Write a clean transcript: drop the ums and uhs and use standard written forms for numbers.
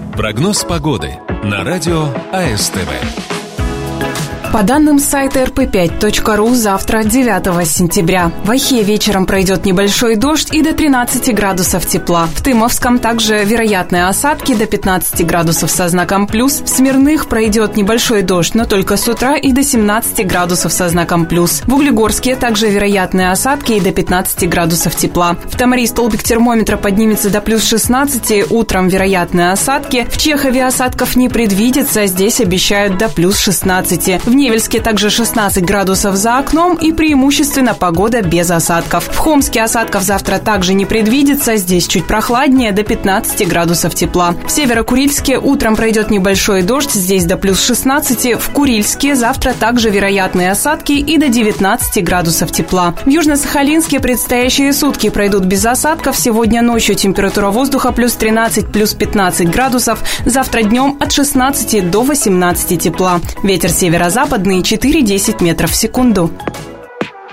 Прогноз погоды на радио АСТВ. По данным сайта rp5.ru, завтра, 9 сентября, в Охе вечером пройдет небольшой дождь и до 13 градусов тепла. В Тымовском также вероятные осадки до 15 градусов со знаком плюс. В Смирных пройдет небольшой дождь, но только с утра, и до 17 градусов со знаком плюс. В Углегорске также вероятные осадки и до 15 градусов тепла. В Тамаре столбик термометра поднимется до плюс 16, утром вероятные осадки. В Чехове осадков не предвидится, здесь обещают до плюс 16. В Невельске также 16 градусов за окном и преимущественно погода без осадков. В Хомске осадков завтра также не предвидится, здесь чуть прохладнее, до 15 градусов тепла. В Северо-Курильске утром пройдет небольшой дождь, здесь до плюс 16. В Курильске завтра также вероятные осадки и до 19 градусов тепла. В Южно-Сахалинске предстоящие сутки пройдут без осадков. Сегодня ночью температура воздуха плюс 13, плюс 15 градусов. Завтра днем от 16 до 18 тепла. Ветер северо-западный 4-10 метров в секунду.